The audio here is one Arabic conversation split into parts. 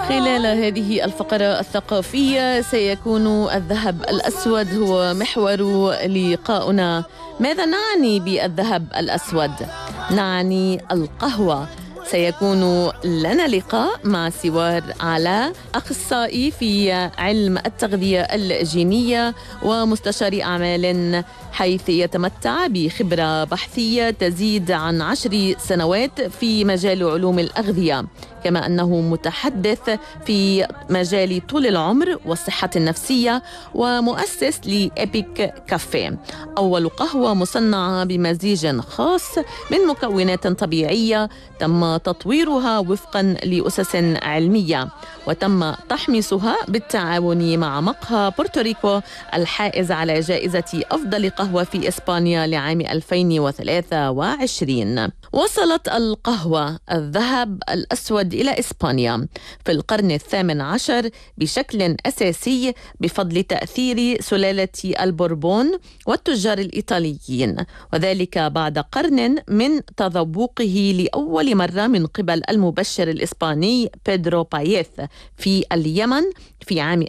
خلال هذه الفقرة الثقافية سيكون الذهب الأسود هو محور لقاؤنا. ماذا نعني بالذهب الأسود؟ نعني القهوة. سيكون لنا لقاء مع سوار علاء، أخصائي في علم التغذية الجينية ومستشار أعمال، حيث يتمتع بخبرة بحثية تزيد عن 10 سنوات في مجال علوم الأغذية، كما أنه متحدث في مجال طول العمر والصحة النفسية ومؤسس لإيبيك كافيه، أول قهوة مصنعة بمزيج خاص من مكونات طبيعية تم تطويرها وفقا لأسس علمية، وتم تحميصها بالتعاون مع مقهى بورتوريكو الحائز على جائزة أفضل قهوة في إسبانيا لعام 2023. وصلت القهوة الذهب الأسود إلى إسبانيا في القرن 18 بشكل أساسي بفضل تأثير سلالة البوربون والتجار الإيطاليين، وذلك بعد قرن من تذوقه لأول مرة من قبل المبشر الإسباني بيدرو بايث في اليمن في عام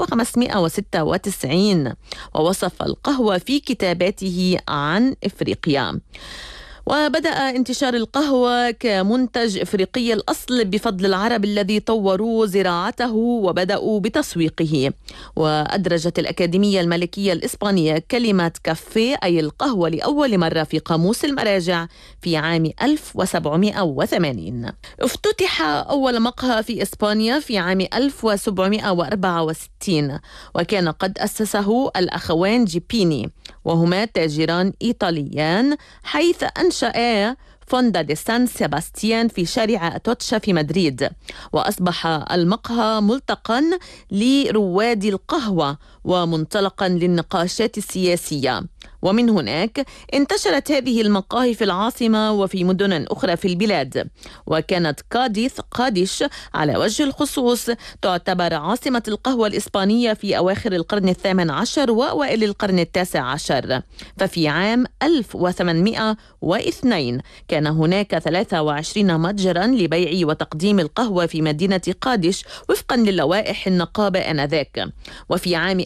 1596، ووصف القهوة في كتاباته عن إفريقيا. وبدأ انتشار القهوة كمنتج إفريقي الأصل بفضل العرب الذي طوروا زراعته وبدأوا بتسويقه. وأدرجت الأكاديمية الملكية الإسبانية كلمة كافيه أي القهوة لأول مرة في قاموس المراجع في عام 1780. افتتح أول مقهى في إسبانيا في عام 1764، وكان قد أسسه الأخوان جيبيني، وهما تاجران إيطاليان، حيث أنشأ فوندا دي سان سيباستيان في شارع أتوتشا في مدريد، وأصبح المقهى ملتقى لرواد القهوة ومنطلقا للنقاشات السياسية. ومن هناك انتشرت هذه المقاهي في العاصمة وفي مدن أخرى في البلاد، وكانت قادش على وجه الخصوص تعتبر عاصمة القهوة الإسبانية في أواخر القرن 18 وأوائل القرن 19. ففي عام 1802 كان هناك 23 متجرا لبيع وتقديم القهوة في مدينة قادش وفقا للوائح النقابة آنذاك. وفي عام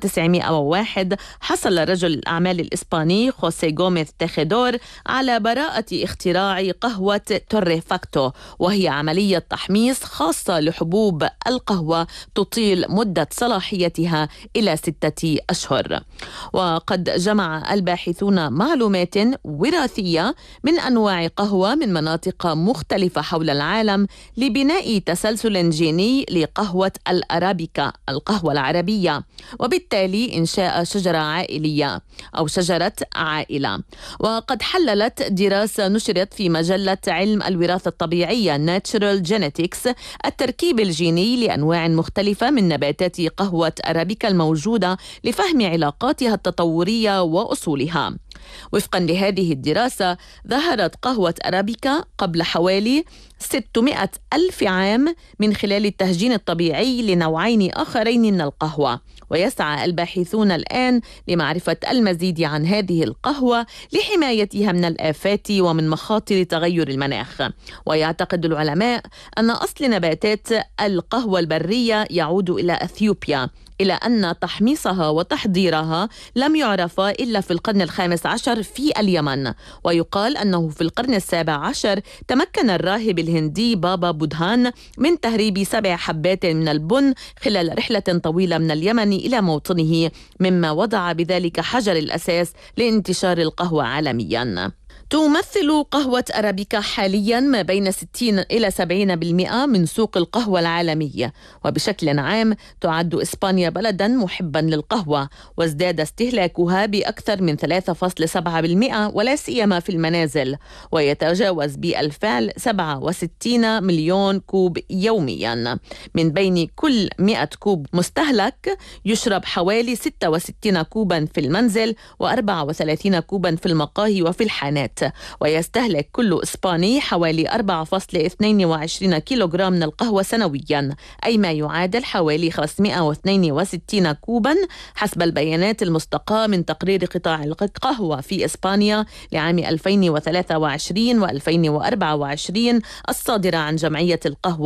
1901 حصل رجل الأعمال الإسباني خوسيه غوميز تيخيدور على براءة اختراع قهوة توريفاكتو، وهي عملية تحميص خاصة لحبوب القهوة تطيل مدة صلاحيتها إلى 6 أشهر. وقد جمع الباحثون معلومات وراثية من أنواع قهوة من مناطق مختلفة حول العالم لبناء تسلسل جيني لقهوة الأرابيكا القهوة العربية، وبالتالي إنشاء شجرة عائلية أو شجرة عائلة. وقد حللت دراسة نشرت في مجلة علم الوراثة الطبيعية Natural Genetics التركيب الجيني لأنواع مختلفة من نباتات قهوة أرابيكا الموجودة لفهم علاقاتها التطورية وأصولها. وفقا لهذه الدراسة ظهرت قهوة أرابيكا قبل حوالي 600 ألف عام من خلال التهجين الطبيعي لنوعين آخرين من القهوة، ويسعى الباحثون الآن لمعرفة المزيد عن هذه القهوة لحمايتها من الآفات ومن مخاطر تغير المناخ. ويعتقد العلماء أن أصل نباتات القهوة البرية يعود إلى أثيوبيا، إلى أن تحميصها وتحضيرها لم يعرف إلا في القرن ال15 في اليمن. ويقال أنه في القرن ال17 تمكن الراهب الهندي بابا بودهان من تهريب 7 حبات من البن خلال رحلة طويلة من اليمن إلى موطنه، مما وضع بذلك حجر الأساس لانتشار القهوة عالميا. تمثل قهوة أرابيكا حاليا ما بين 60 إلى 70% من سوق القهوة العالمية، وبشكل عام تعد إسبانيا بلدا محبا للقهوة، وازداد استهلاكها بأكثر من 3.7% ولا سيما في المنازل، ويتجاوز بالفعل 67 مليون كوب يوميا. من بين كل 100 كوب مستهلك يشرب حوالي 66 كوبا في المنزل و34 كوبا في المقاهي وفي الحانات. ويستهلك كل إسباني حوالي 4.22 كيلوغرام من القهوة سنويا، أي ما يعادل حوالي 562 كوبا حسب البيانات المستقاة من تقرير قطاع القهوة في إسبانيا لعام 2023 و2024 الصادرة عن جمعية القهوة